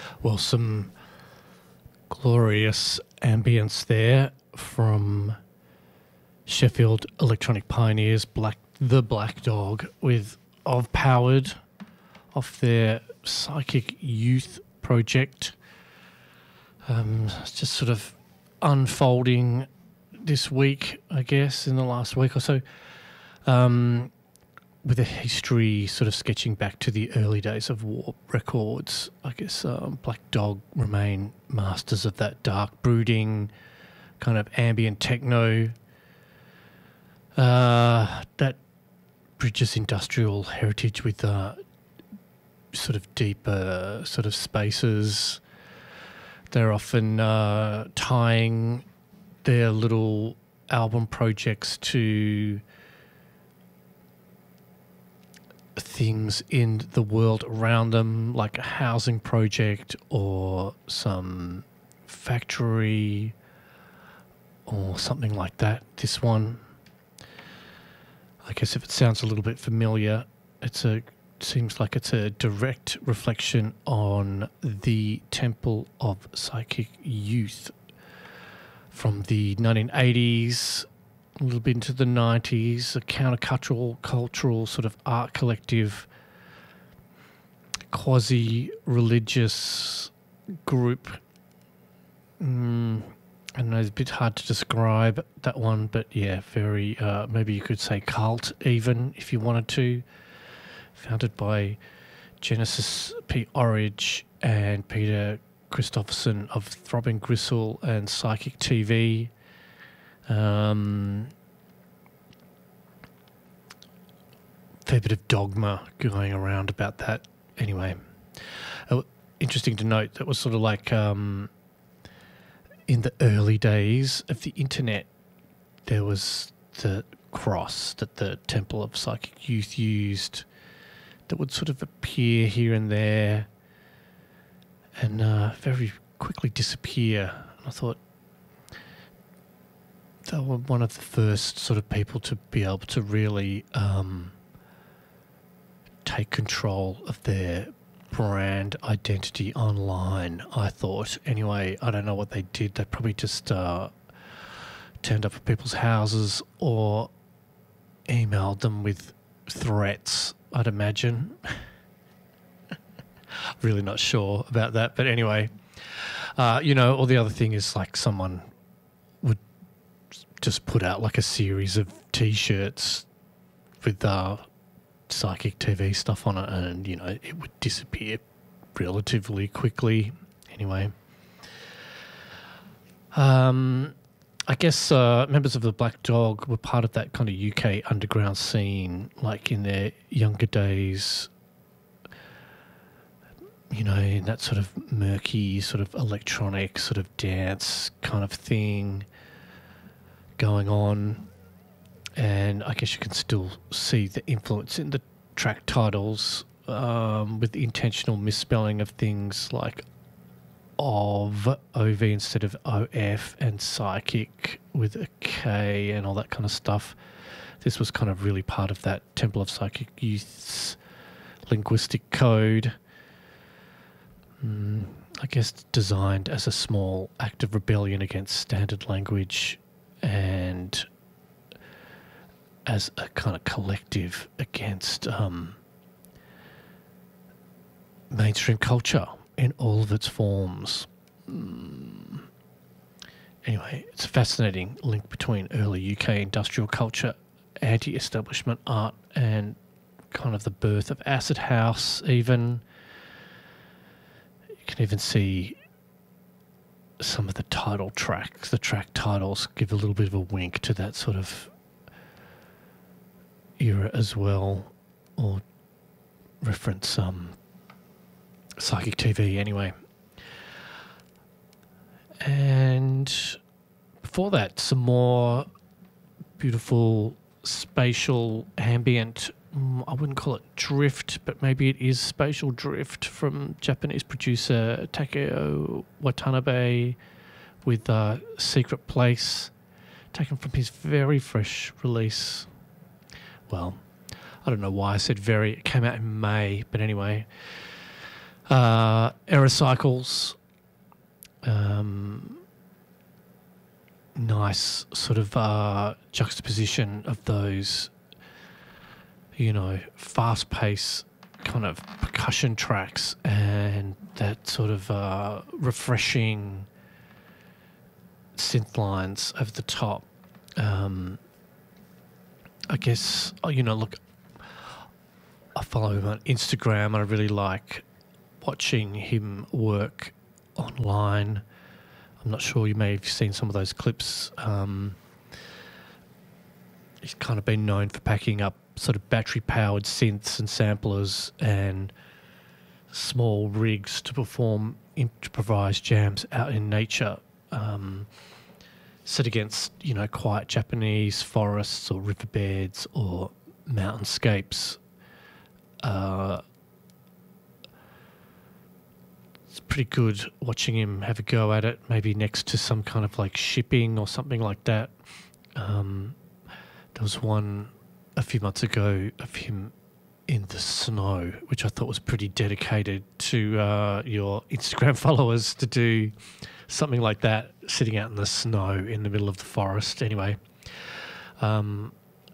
Well, some glorious ambience there from Sheffield Electronic Pioneers, the Black Dog, with Of Powered off their Psychic Youth project. It's just sort of unfolding this week, I guess, in the last week or so, with a history sort of sketching back to the early days of Warp Records. I guess Black Dog remain masters of that dark, brooding kind of ambient techno that bridges industrial heritage with sort of deeper sort of spaces. They're often tying their little album projects to things in the world around them, like a housing project or some factory or something like that. This one, I guess if it sounds a little bit familiar, seems like it's a direct reflection on the Temple of Psychic Youth from the 1980s, a little bit into the 90s, a countercultural sort of art collective, quasi-religious group. I know it's a bit hard to describe that one, but yeah, very, maybe you could say cult even, if you wanted to. Founded by Genesis P. Orridge and Peter Christopherson of Throbbing Gristle and Psychic TV. Fair bit of dogma going around about that. Anyway, interesting to note, that was sort of like in the early days of the internet, there was the cross that the Temple of Psychic Youth used that would sort of appear here and there and very quickly disappear. And I thought they were one of the first sort of people to be able to really take control of their brand identity online, I thought. Anyway, I don't know what they did. They probably just turned up at people's houses or emailed them with threats, I'd imagine. Really not sure about that. But anyway, or the other thing is like someone would just put out like a series of T-shirts with Psychic TV stuff on it, and, it would disappear relatively quickly. Anyway, I guess members of the Black Dog were part of that kind of UK underground scene, like in their younger days, in that sort of murky, sort of electronic, sort of dance kind of thing going on. And I guess you can still see the influence in the track titles with the intentional misspelling of things like OV instead of OF, and Psychic with a K and all that kind of stuff. This was kind of really part of that Temple of Psychic Youth's linguistic code. I guess designed as a small act of rebellion against standard language and as a kind of collective against mainstream culture in all of its forms. Anyway, it's a fascinating link between early UK industrial culture, anti-establishment art, and kind of the birth of acid house even. You can even see some of the title tracks, the track titles give a little bit of a wink to that sort of era as well, or reference Psychic TV anyway. And before that, some more beautiful spatial ambient, I wouldn't call it drift, but maybe it is spatial drift, from Japanese producer Takeo Watanabe with Secret Place, taken from his very fresh release. Well, I don't know why I said very, it came out in May, but anyway. Aerocycles. Nice sort of juxtaposition of those, fast-paced kind of percussion tracks and that sort of refreshing synth lines over the top. I guess, look, I follow him on Instagram and I really like watching him work online. I'm not sure, you may have seen some of those clips. He's kind of been known for packing up sort of battery-powered synths and samplers and small rigs to perform improvised jams out in nature, set against, quiet Japanese forests or riverbeds or mountainscapes. It's pretty good watching him have a go at it, maybe next to some kind of like shipping or something like that. There was one a few months ago of him in the snow, which I thought was pretty dedicated to your Instagram followers to do something like that, sitting out in the snow in the middle of the forest. Anyway, it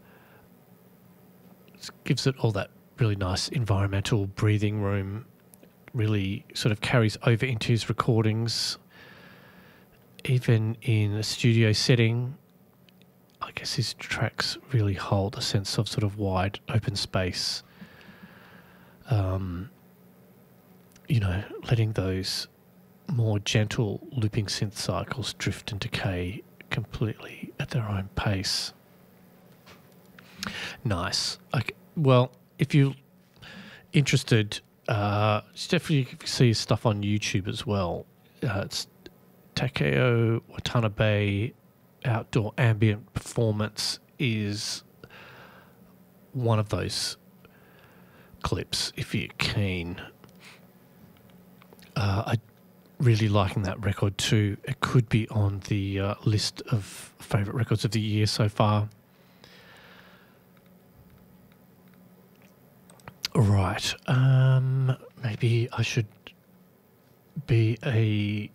gives it all that really nice environmental breathing room, really sort of carries over into his recordings. Even in a studio setting, I guess his tracks really hold a sense of sort of wide open space. Letting those more gentle looping synth cycles drift and decay completely at their own pace. Nice. Okay. Well, if you're interested, definitely see his stuff on YouTube as well. It's Takeo Watanabe Outdoor Ambient Performance is one of those clips if you're keen. I really liking that record too. It could be on the list of favourite records of the year so far. Right. Maybe I should be a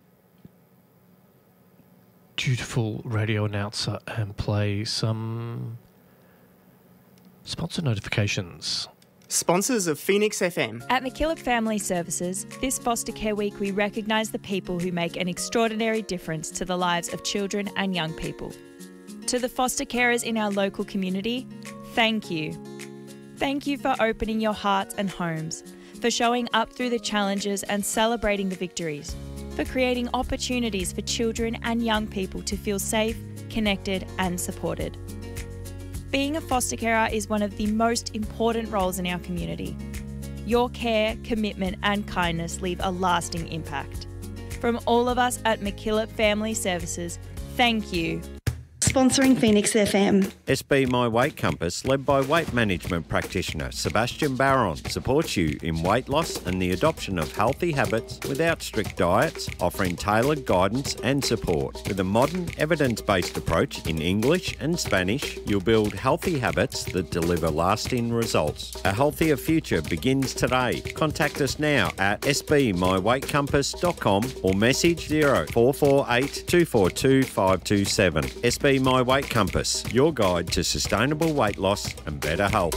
dutiful radio announcer and play some sponsor notifications. Sponsors of Phoenix FM. At MacKillop Family Services, this Foster Care Week we recognise the people who make an extraordinary difference to the lives of children and young people. To the foster carers in our local community, thank you. Thank you for opening your hearts and homes, for showing up through the challenges and celebrating the victories, for creating opportunities for children and young people to feel safe, connected and supported. Being a foster carer is one of the most important roles in our community. Your care, commitment and kindness leave a lasting impact. From all of us at MacKillop Family Services, thank you. Sponsoring Phoenix FM. SB My Weight Compass, led by weight management practitioner Sebastian Barron, supports you in weight loss and the adoption of healthy habits without strict diets, offering tailored guidance and support. With a modern, evidence-based approach in English and Spanish, you'll build healthy habits that deliver lasting results. A healthier future begins today. Contact us now at sbmyweightcompass.com or message 0448 242 527. SB My Weight Compass, your guide to sustainable weight loss and better health.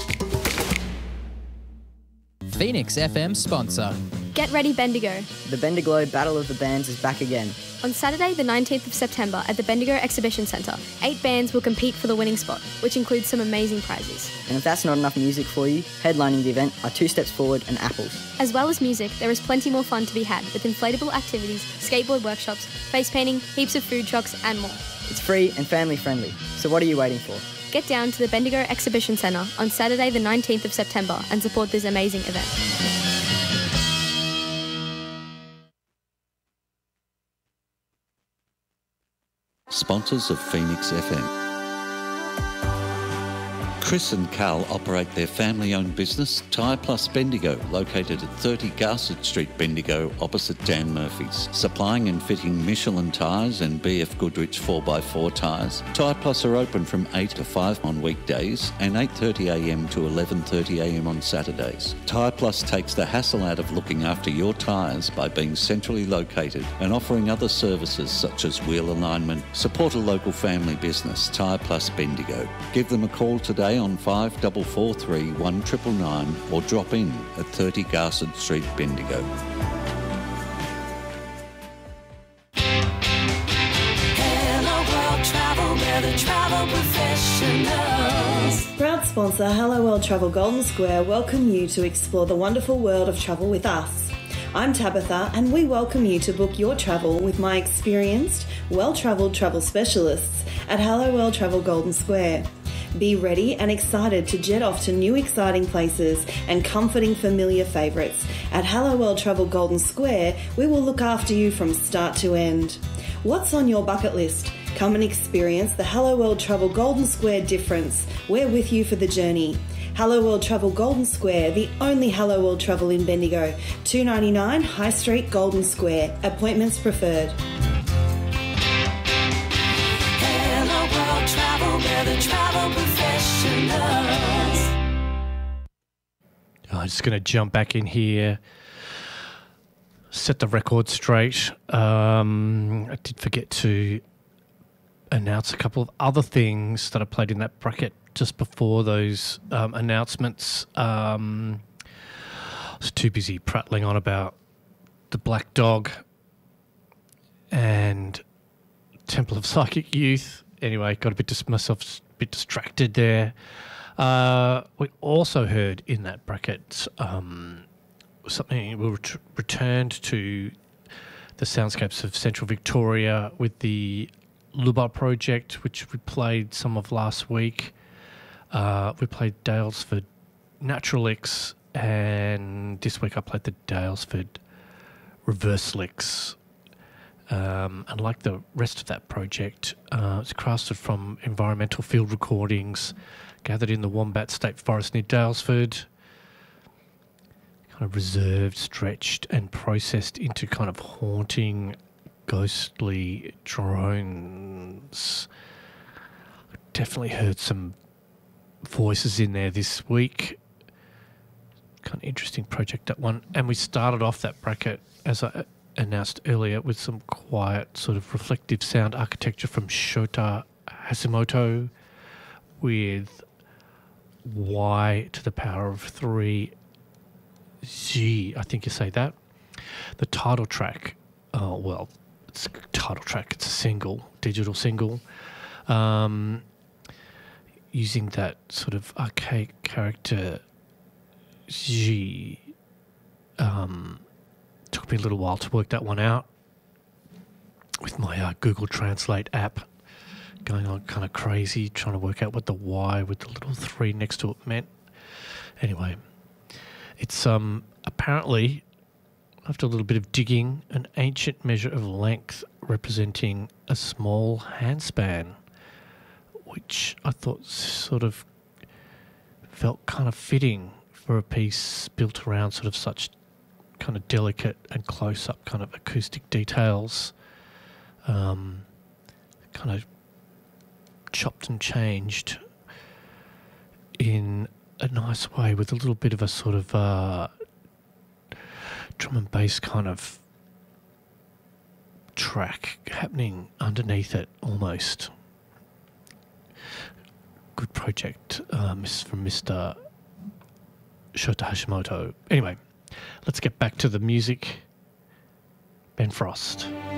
Phoenix FM sponsor. Get ready, Bendigo. The Bendigo Battle of the Bands is back again. On Saturday, the 19th of September at the Bendigo Exhibition Centre, 8 bands will compete for the winning spot, which includes some amazing prizes. And if that's not enough music for you, headlining the event are Two Steps Forward and Apples. As well as music, there is plenty more fun to be had with inflatable activities, skateboard workshops, face painting, heaps of food trucks and more. It's free and family friendly, so what are you waiting for? Get down to the Bendigo Exhibition Centre on Saturday the 19th of September and support this amazing event. Sponsors of Phoenix FM. Chris and Carl operate their family-owned business, Tyre Plus Bendigo, located at 30 Garsett Street, Bendigo, opposite Dan Murphy's. Supplying and fitting Michelin tyres and BF Goodrich 4x4 tyres, Tyre Plus are open from 8 to 5 on weekdays and 8:30am to 11:30am on Saturdays. Tyre Plus takes the hassle out of looking after your tyres by being centrally located and offering other services such as wheel alignment. Support a local family business, Tyre Plus Bendigo. Give them a call today on 5443 1999 or drop in at 30 Garsett Street, Bendigo. Hello World Travel, we're the travel professionals. Proud sponsor Hello World Travel Golden Square welcome you to explore the wonderful world of travel with us. I'm Tabitha and we welcome you to book your travel with my experienced, well-travelled travel specialists at Hello World Travel Golden Square. Be ready and excited to jet off to new exciting places and comforting familiar favourites. At Hello World Travel Golden Square, we will look after you from start to end. What's on your bucket list? Come and experience the Hello World Travel Golden Square difference. We're with you for the journey. Hello World Travel Golden Square, the only Hello World Travel in Bendigo. 299 High Street, Golden Square. Appointments preferred. Travel, we're the travel professionals. I'm just going to jump back in here, set the record straight. I did forget to announce a couple of other things that I played in that bracket just before those announcements. I was too busy prattling on about the Black Dog and Temple of Psychic Youth. Anyway, got myself a bit distracted there. We also heard in that bracket something. We returned to the soundscapes of Central Victoria with the Luba project, which we played some of last week. We played Dalesford Naturalix, and this week I played the Dalesford Reverse Licks. And like the rest of that project, it's crafted from environmental field recordings gathered in the Wombat State Forest near Dalesford, kind of reserved, stretched and processed into kind of haunting, ghostly drones. Definitely heard some voices in there this week. Kind of interesting project, that one. And we started off that bracket, as I announced earlier, with some quiet sort of reflective sound architecture from Shota Hashimoto with Y to the power of 3 G, I think you say that. The title track, it's a title track, it's a single, digital single, using that sort of archaic character G. Took me a little while to work that one out with my Google Translate app, going on kind of crazy, trying to work out what the Y with the little 3 next to it meant. Anyway, it's apparently, after a little bit of digging, an ancient measure of length representing a small handspan, which I thought sort of felt kind of fitting for a piece built around sort of such kind of delicate and close-up kind of acoustic details, kind of chopped and changed in a nice way with a little bit of a sort of drum and bass kind of track happening underneath it almost. Good project from Mr. Shota Hashimoto. Anyway, let's get back to the music. Ben Frost.